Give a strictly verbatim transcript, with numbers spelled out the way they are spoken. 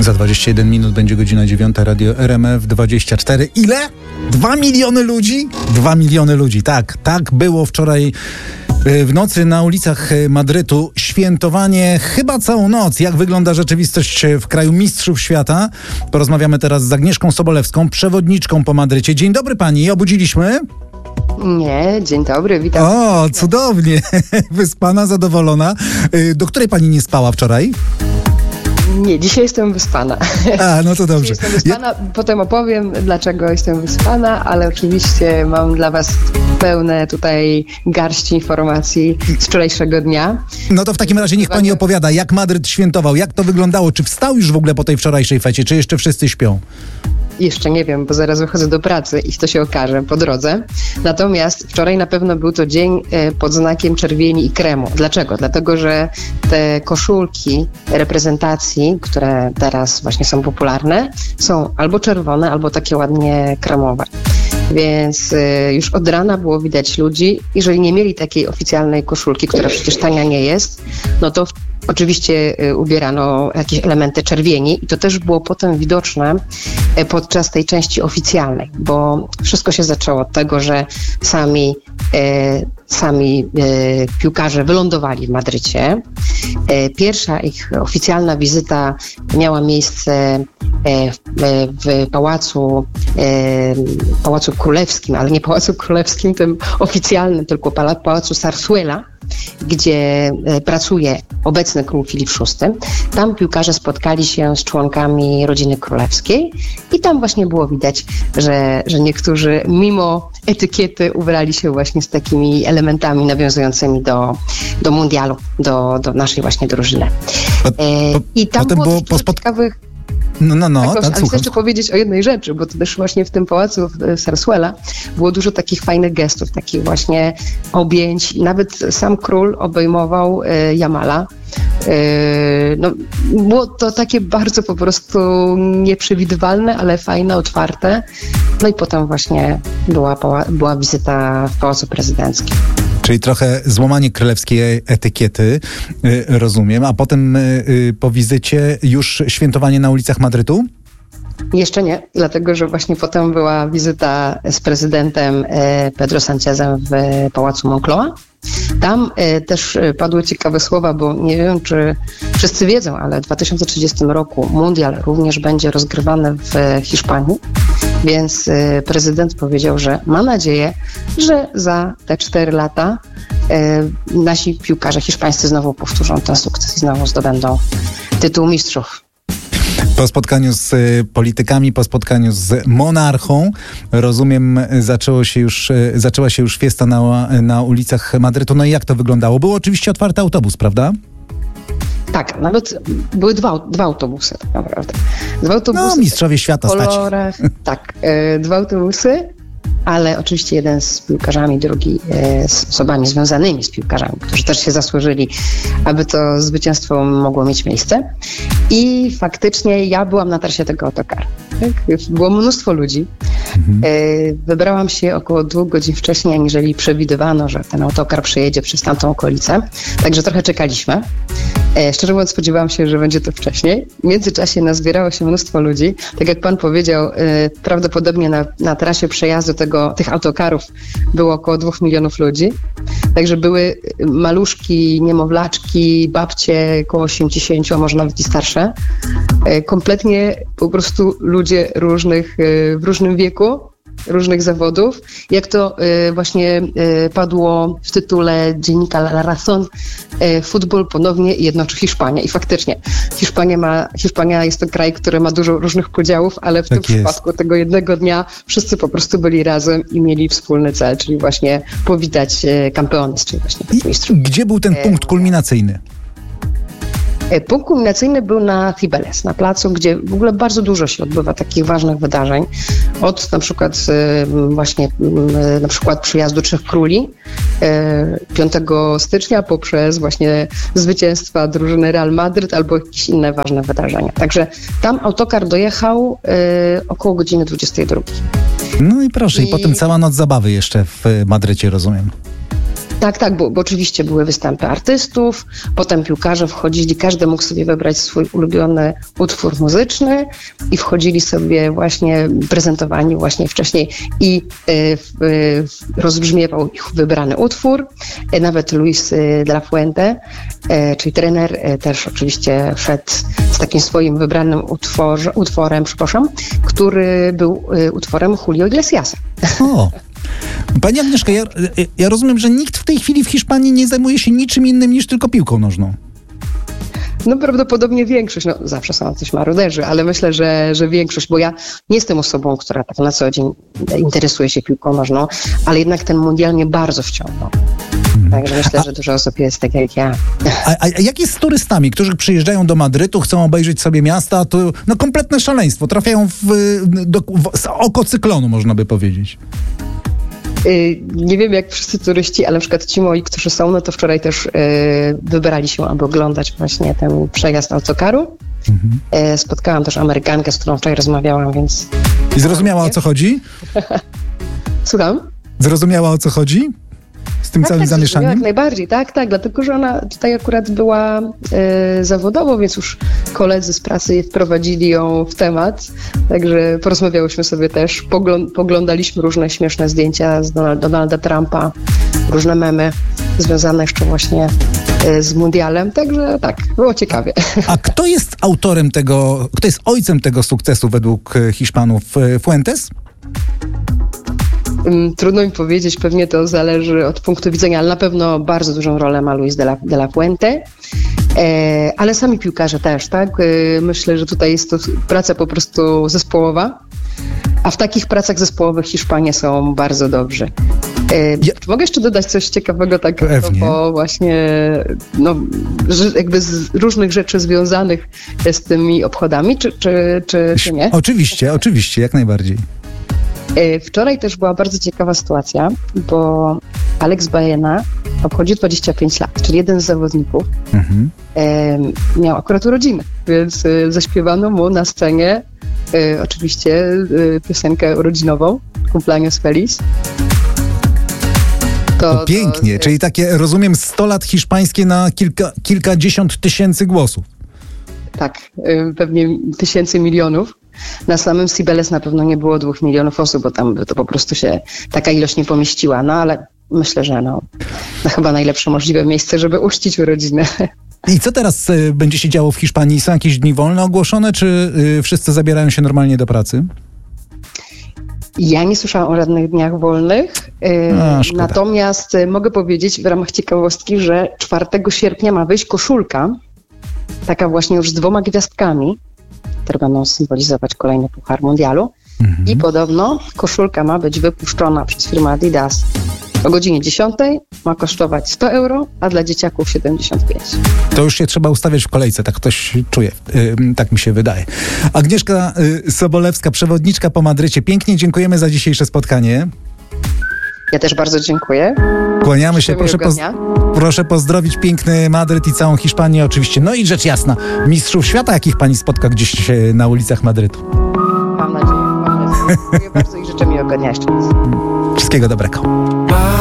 Za dwadzieścia jeden minut będzie godzina dziewiąta, Radio R M F dwadzieścia cztery. Ile? Dwa miliony ludzi? Dwa miliony ludzi, tak. Tak było wczoraj w nocy na ulicach Madrytu. Świętowanie chyba całą noc. Jak wygląda rzeczywistość w kraju mistrzów świata? Porozmawiamy teraz z Agnieszką Sobolewską, przewodniczką po Madrycie. Dzień dobry pani, obudziliśmy? Nie, dzień dobry, witam. O, cudownie. Wyspana, zadowolona. Do której pani nie spała wczoraj? Nie, dzisiaj jestem wyspana. A, no to dobrze. Dzisiaj jestem wyspana, potem opowiem, dlaczego jestem wyspana, ale oczywiście mam dla was pełne tutaj garści informacji z wczorajszego dnia. No to w takim razie niech pani opowiada, jak Madryt świętował, jak to wyglądało, czy wstał już w ogóle po tej wczorajszej fecie, czy jeszcze wszyscy śpią? Jeszcze nie wiem, bo zaraz wychodzę do pracy i to się okaże po drodze. Natomiast wczoraj na pewno był to dzień pod znakiem czerwieni i kremu. Dlaczego? Dlatego, że te koszulki reprezentacji, które teraz właśnie są popularne, są albo czerwone, albo takie ładnie kremowe. Więc y, już od rana było widać ludzi, jeżeli nie mieli takiej oficjalnej koszulki, która przecież tania nie jest, no to w, oczywiście y, ubierano jakieś elementy czerwieni i to też było potem widoczne y, podczas tej części oficjalnej, bo wszystko się zaczęło od tego, że sami, y, sami y, piłkarze wylądowali w Madrycie. Y, pierwsza ich oficjalna wizyta miała miejsce w pałacu, pałacu królewskim, ale nie pałacu królewskim tym oficjalnym, tylko pałacu Zarzuela, gdzie pracuje obecny król Filip szósty. Tam piłkarze spotkali się z członkami rodziny królewskiej i tam właśnie było widać, że, że niektórzy mimo etykiety ubrali się właśnie z takimi elementami nawiązującymi do, do mundialu, do, do naszej właśnie drużyny. I tam było, było po spot... ciekawych... No, no, no, tak, tak, ale chcę jeszcze powiedzieć o jednej rzeczy, bo to też właśnie w tym pałacu Zarzuela było dużo takich fajnych gestów, takich właśnie objęć. Nawet sam król obejmował e, Jamala. E, no, było to takie bardzo po prostu nieprzewidywalne, ale fajne, otwarte. No i potem właśnie była, była wizyta w Pałacu Prezydenckim. Czyli trochę złamanie królewskiej etykiety, y, rozumiem, a potem y, y, po wizycie już świętowanie na ulicach Madrytu? Jeszcze nie, dlatego że właśnie potem była wizyta z prezydentem e, Pedro Sanchezem w e, Pałacu Moncloa. Tam e, też padły ciekawe słowa, bo nie wiem, czy wszyscy wiedzą, ale w dwa tysiące trzydziestym roku mundial również będzie rozgrywany w e, Hiszpanii, więc e, prezydent powiedział, że ma nadzieję, że za te cztery lata e, nasi piłkarze hiszpańscy znowu powtórzą ten sukces i znowu zdobędą tytuł mistrzów. Po spotkaniu z politykami, po spotkaniu z monarchą, rozumiem, zaczęło się już, zaczęła się już fiesta na, na ulicach Madrytu. No i jak to wyglądało? Był oczywiście otwarty autobus, prawda? Tak, nawet były dwa, dwa autobusy tak naprawdę. Dwa autobusy. No, mistrzowie świata w kolorach, stać. Tak, e, dwa autobusy, ale oczywiście jeden z piłkarzami, drugi e, z osobami związanymi z piłkarzami, którzy też się zasłużyli, aby to zwycięstwo mogło mieć miejsce. I faktycznie ja byłam na trasie tego autokaru. Tak? Było mnóstwo ludzi. Mhm. E, wybrałam się około dwóch godzin wcześniej, aniżeli przewidywano, że ten autokar przejedzie przez tamtą okolicę. Także trochę czekaliśmy. E, szczerze mówiąc, spodziewałam się, że będzie to wcześniej. W międzyczasie nazbierało się mnóstwo ludzi. Tak jak pan powiedział, e, prawdopodobnie na, na trasie przejazdu tego, tych autokarów było około dwóch milionów ludzi. Także były maluszki, niemowlaczki, babcie około osiemdziesięciu, a może nawet i starsze. E, kompletnie po prostu ludzie różnych, e, w różnym wieku, różnych zawodów. Jak to y, właśnie y, padło w tytule dziennika La Razón, y, futbol ponownie jednoczy Hiszpanię. I faktycznie Hiszpania, ma, Hiszpania jest to kraj, który ma dużo różnych podziałów, ale w tak tym jest. Przypadku tego jednego dnia wszyscy po prostu byli razem i mieli wspólny cel, czyli właśnie powitać y, Campeones, czyli właśnie mistrzów. Gdzie był ten punkt kulminacyjny? Punkt kulminacyjny był na Cibeles, na placu, gdzie w ogóle bardzo dużo się odbywa takich ważnych wydarzeń. Od na przykład właśnie na przykład przyjazdu Trzech Króli piątego stycznia poprzez właśnie zwycięstwa drużyny Real Madryt albo jakieś inne ważne wydarzenia. Także tam autokar dojechał około godziny dwudziestej drugiej. No i proszę, i, i potem cała noc zabawy jeszcze w Madrycie, rozumiem. Tak, tak, bo, bo oczywiście były występy artystów, potem piłkarze wchodzili, każdy mógł sobie wybrać swój ulubiony utwór muzyczny i wchodzili sobie właśnie, prezentowani właśnie wcześniej i y, y, rozbrzmiewał ich wybrany utwór. Y, nawet Luis y, de la Fuente, y, czyli trener, y, też oczywiście szedł z takim swoim wybranym utworze, utworem, przepraszam, który był y, utworem Julio Iglesiasa. O. Pani Agnieszka, ja, ja rozumiem, że nikt w tej chwili w Hiszpanii nie zajmuje się niczym innym niż tylko piłką nożną. No prawdopodobnie większość, no zawsze są coś maruderzy, ale myślę, że, że większość, bo ja nie jestem osobą, która tak na co dzień interesuje się piłką nożną, ale jednak ten mundial mnie bardzo wciągnął. Hmm. Także myślę, a, że dużo osób jest tak jak ja. A, a jak jest z turystami, którzy przyjeżdżają do Madrytu, chcą obejrzeć sobie miasta, to no kompletne szaleństwo, trafiają w, do, w oko cyklonu, można by powiedzieć. Nie wiem jak wszyscy turyści, ale na przykład ci moi, którzy są, no to wczoraj też y, wybrali się, aby oglądać właśnie ten przejazd autokaru. Mhm. Y, spotkałam też Amerykankę, z którą wczoraj rozmawiałam, więc... I zrozumiała, o co chodzi? Słucham? Zrozumiała, o co chodzi? Z tym tak, całym tak, zamieszaniem? Jak najbardziej, tak, tak, dlatego, że ona tutaj akurat była e, zawodowo, więc już koledzy z pracy wprowadzili ją w temat, także porozmawiałyśmy sobie też, poglą- poglądaliśmy różne śmieszne zdjęcia z Donald- Donalda Trumpa, różne memy związane jeszcze właśnie e, z mundialem, także tak, było ciekawie. A kto jest autorem tego, kto jest ojcem tego sukcesu według Hiszpanów? Fuentes? Trudno mi powiedzieć, pewnie to zależy od punktu widzenia, ale na pewno bardzo dużą rolę ma Luis de la, de la Fuente, e, ale sami piłkarze też, tak? E, myślę, że tutaj jest to praca po prostu zespołowa, a w takich pracach zespołowych Hiszpanie są bardzo dobrzy. E, ja... Mogę jeszcze dodać coś ciekawego, tak po właśnie no, jakby z różnych rzeczy związanych z tymi obchodami, czy, czy, czy, czy nie? Oczywiście, oczywiście, jak najbardziej. Wczoraj też była bardzo ciekawa sytuacja, bo Alex Baena obchodzi dwadzieścia pięć lat, czyli jeden z zawodników mhm. e, miał akurat urodziny, więc e, zaśpiewano mu na scenie e, oczywiście e, piosenkę urodzinową, Cumpleaños Feliz. To, to pięknie, to, czyli takie, rozumiem, sto lat hiszpańskie na kilka, kilkadziesiąt tysięcy głosów. Tak, e, pewnie tysięcy milionów. Na samym Cibeles na pewno nie było dwóch milionów osób, bo tam by to po prostu się taka ilość nie pomieściła, no ale myślę, że no, no chyba najlepsze możliwe miejsce, żeby uczcić urodziny. I co teraz y, będzie się działo w Hiszpanii? Są jakieś dni wolne ogłoszone, czy y, wszyscy zabierają się normalnie do pracy? Ja nie słyszałam o żadnych dniach wolnych, y, A, natomiast y, mogę powiedzieć w ramach ciekawostki, że czwartego sierpnia ma wyjść koszulka, taka właśnie już z dwoma gwiazdkami, które będą symbolizować kolejny Puchar Mundialu. Mhm. I podobno koszulka ma być wypuszczona przez firmę Adidas o godzinie dziesiątej, ma kosztować sto euro, a dla dzieciaków siedemdziesiąt pięć. To już się trzeba ustawiać w kolejce, tak ktoś czuje, yy, tak mi się wydaje. Agnieszka yy, Sobolewska, przewodniczka po Madrycie. Pięknie dziękujemy za dzisiejsze spotkanie. Ja też bardzo dziękuję. Kłaniamy się, proszę, poz- proszę pozdrowić piękny Madryt i całą Hiszpanię oczywiście. No i rzecz jasna, mistrzów świata, jakich pani spotka gdzieś na ulicach Madrytu. Mam nadzieję. Mam nadzieję. Dziękuję bardzo i życzę miłego dnia jeszcze raz. Wszystkiego dobrego.